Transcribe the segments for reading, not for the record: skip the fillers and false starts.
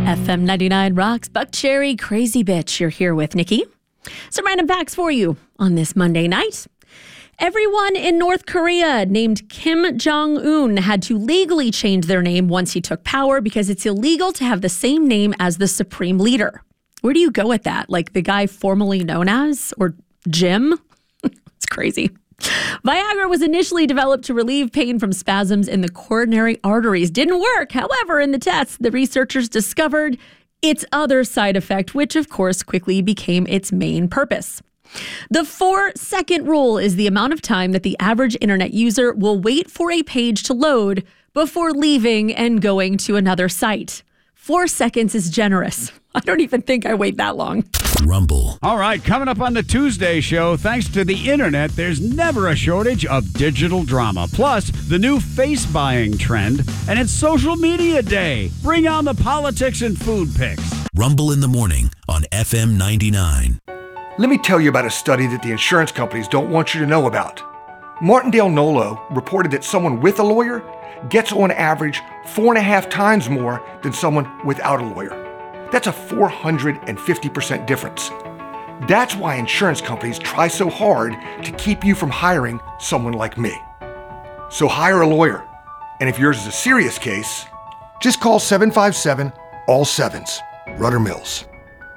FM 99 rocks. Buck Cherry, Crazy Bitch. You're here with Nikki. Some random facts for you on this Monday night. Everyone in North Korea named Kim Jong-un had to legally change their name once he took power because it's illegal to have the same name as the supreme leader. Where do you go with that? Like the guy formerly known as, or Jim? It's crazy. Viagra was initially developed to relieve pain from spasms in the coronary arteries. Didn't work. However, in the tests, the researchers discovered its other side effect, which of course quickly became its main purpose. The 4-second rule is the amount of time that the average internet user will wait for a page to load before leaving and going to another site. 4 seconds is generous. I don't even think I wait that long. Rumble. All right, coming up on the Tuesday show, thanks to the internet, there's never a shortage of digital drama. Plus, the new face buying trend, and it's social media day. Bring on the politics and food picks. Rumble in the morning on FM 99. Let me tell you about a study that the insurance companies don't want you to know about. Martindale Nolo reported that someone with a lawyer gets on average 4.5 times more than someone without a lawyer. That's a 450% difference. That's why insurance companies try so hard to keep you from hiring someone like me. So hire a lawyer. And if yours is a serious case, just call 757 all sevens. Rudder Mills.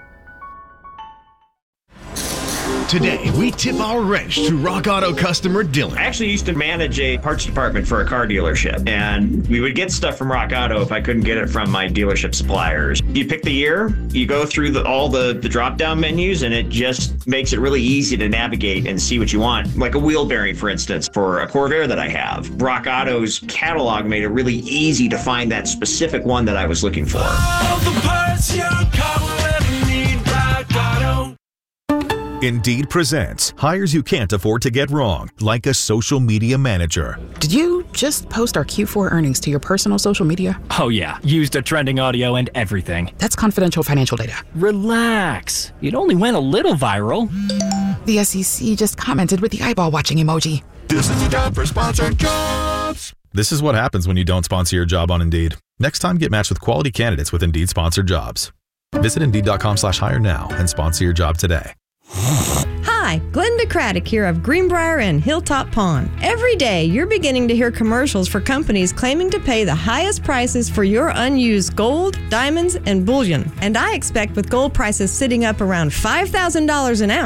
Today, we tip our wrench to Rock Auto customer Dylan. I actually used to manage a parts department for a car dealership, and we would get stuff from Rock Auto if I couldn't get it from my dealership suppliers. You pick the year, you go through all the drop-down menus, and it just makes it really easy to navigate and see what you want. Like a wheel bearing, for instance, for a Corvair that I have. Rock Auto's catalog made it really easy to find that specific one that I was looking for. All the parts your car will ever need, Rock Auto. Indeed presents hires you can't afford to get wrong, like a social media manager. Did you just post our Q4 earnings to your personal social media? Oh yeah, used a trending audio and everything. That's confidential financial data. Relax. It only went a little viral. The SEC just commented with the eyeball watching emoji. This is the job for sponsored jobs. This is what happens when you don't sponsor your job on Indeed. Next time, get matched with quality candidates with Indeed sponsored jobs. Visit Indeed.com/hire now and sponsor your job today. Hi, Glenda Craddock here of Greenbrier and Hilltop Pond. Every day, you're beginning to hear commercials for companies claiming to pay the highest prices for your unused gold, diamonds, and bullion. And I expect with gold prices sitting up around $5,000 an ounce,